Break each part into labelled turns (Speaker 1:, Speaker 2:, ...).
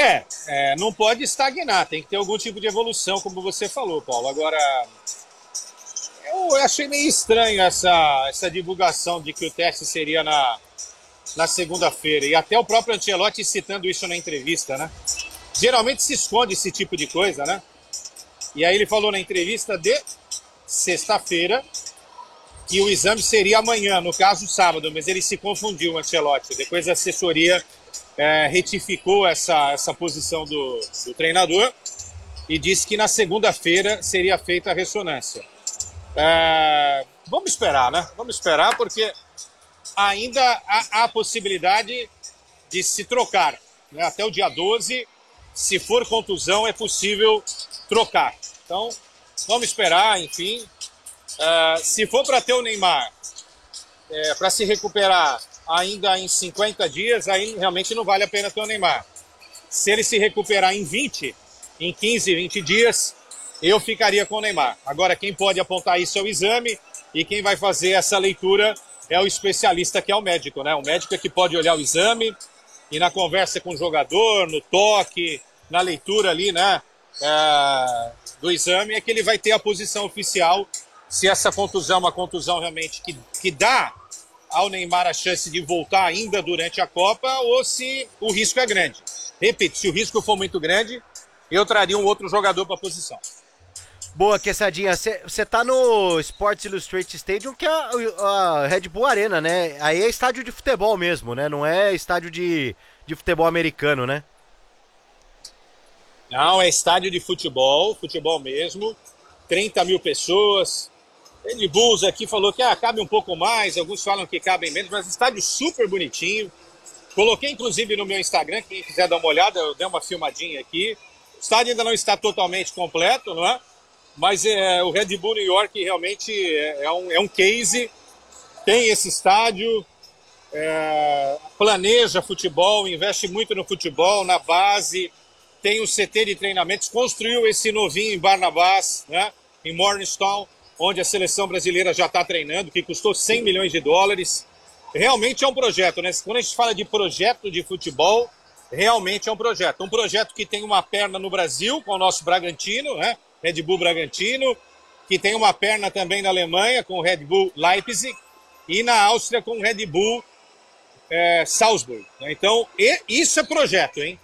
Speaker 1: Não pode estagnar, tem que ter algum tipo de evolução, como você falou, Paulo. Agora, eu achei meio estranho essa divulgação de que o teste seria na segunda-feira. E até o próprio Ancelotti citando isso na entrevista, né? Geralmente se esconde esse tipo de coisa, né? E aí ele falou na entrevista de sexta-feira que o exame seria amanhã, no caso sábado, mas ele se confundiu, o Ancelotti. Depois a assessoria retificou essa posição do treinador e disse que na segunda-feira seria feita a ressonância. Vamos esperar, né? Vamos esperar, porque ainda há a possibilidade de se trocar, né? Até o dia 12, se for contusão, é possível trocar. Então, vamos esperar, enfim. Se for para ter o Neymar, para se recuperar ainda em 50 dias, aí realmente não vale a pena ter o Neymar. Se ele se recuperar em 15, 20 dias, eu ficaria com o Neymar. Agora, quem pode apontar isso é o exame, e quem vai fazer essa leitura é o especialista, que é o médico, né? O médico é que pode olhar o exame e na conversa com o jogador, no toque, na leitura ali, né, do exame, é que ele vai ter a posição oficial se essa contusão é uma contusão realmente que dá ao Neymar a chance de voltar ainda durante a Copa, ou se o risco é grande. Repito, se o risco for muito grande, eu traria um outro jogador para a posição.
Speaker 2: Boa, Quessadinha. Você tá no Sports Illustrated Stadium, que é a Red Bull Arena, né? Aí é estádio de futebol mesmo, né? Não é estádio de futebol americano, né?
Speaker 1: Não, é estádio de futebol mesmo. 30 mil pessoas. Red Bulls aqui falou que cabe um pouco mais, alguns falam que cabem menos, mas estádio super bonitinho. Coloquei inclusive no meu Instagram, quem quiser dar uma olhada, eu dei uma filmadinha aqui. O estádio ainda não está totalmente completo, não é? Mas o Red Bull New York realmente é um case, tem esse estádio, planeja futebol, investe muito no futebol, na base, tem o CT de treinamentos, construiu esse novinho em Barnabas, né, em Morningstown, onde a seleção brasileira já está treinando, que custou 100 milhões de dólares. Realmente é um projeto, né? Quando a gente fala de projeto de futebol, realmente é um projeto. Um projeto que tem uma perna no Brasil, com o nosso Bragantino, né? Red Bull Bragantino, que tem uma perna também na Alemanha, com o Red Bull Leipzig, e na Áustria com o Red Bull Salzburg. Então, isso é projeto, hein?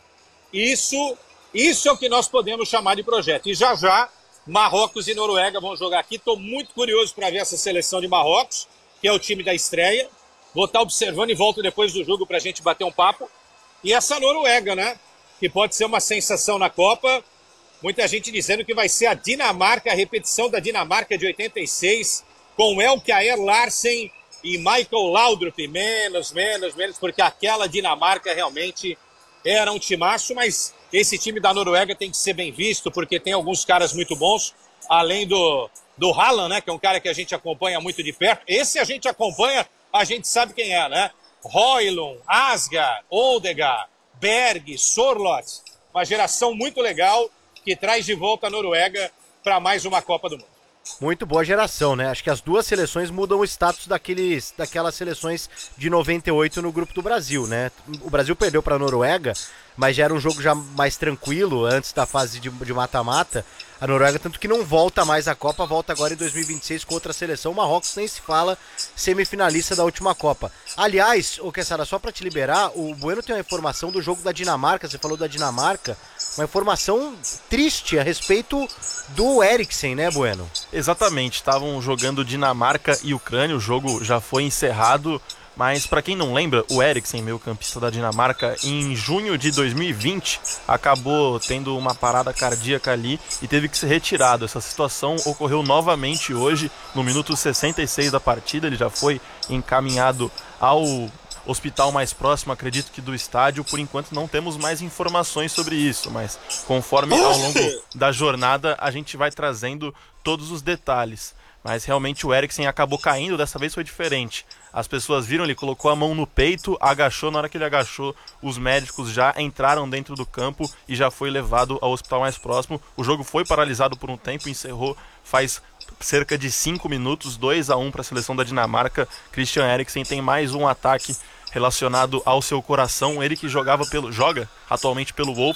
Speaker 1: Isso é o que nós podemos chamar de projeto. E já, Marrocos e Noruega vão jogar aqui. Estou muito curioso para ver essa seleção de Marrocos, que é o time da estreia. Vou estar observando e volto depois do jogo para a gente bater um papo. E essa Noruega, né? Que pode ser uma sensação na Copa. Muita gente dizendo que vai ser a Dinamarca, a repetição da Dinamarca de 86, com Elkjær Larsen e Michael Laudrup. Menos, porque aquela Dinamarca realmente era um timaço, mas esse time da Noruega tem que ser bem visto, porque tem alguns caras muito bons, além do Haaland, né, que é um cara que a gente acompanha muito de perto. Esse a gente acompanha, a gente sabe quem é, né? Højlund, Asgard, Odegaard, Berg, Sorloth, uma geração muito legal, que traz de volta a Noruega para mais uma Copa do Mundo.
Speaker 2: Muito boa geração, né? Acho que as duas seleções mudam o status daquelas seleções de 98 no grupo do Brasil, né? O Brasil perdeu para a Noruega, mas já era um jogo já mais tranquilo, antes da fase de mata-mata. A Noruega, tanto que não volta mais à Copa, volta agora em 2026 com outra seleção. O Marrocos nem se fala, semifinalista da última Copa. Aliás, Quesada, só para te liberar, o Bueno tem uma informação do jogo da Dinamarca, você falou da Dinamarca, uma informação triste a respeito do Eriksen, né, Bueno?
Speaker 3: Exatamente, estavam jogando Dinamarca e Ucrânia, o jogo já foi encerrado, mas para quem não lembra, o Eriksen, meio-campista da Dinamarca, em junho de 2020, acabou tendo uma parada cardíaca ali e teve que ser retirado. Essa situação ocorreu novamente hoje, no minuto 66 da partida, ele já foi encaminhado ao hospital mais próximo, acredito que do estádio. Por enquanto não temos mais informações sobre isso, mas conforme ao longo da jornada a gente vai trazendo todos os detalhes. Mas realmente o Eriksen acabou caindo, dessa vez foi diferente. As pessoas viram, ele colocou a mão no peito, agachou, na hora que ele agachou, os médicos já entraram dentro do campo e já foi levado ao hospital mais próximo. O jogo foi paralisado por um tempo, encerrou faz cerca de 5 minutos, 2-1 para a seleção da Dinamarca. Christian Eriksen tem mais um ataque relacionado ao seu coração, ele que joga atualmente pelo Wolves.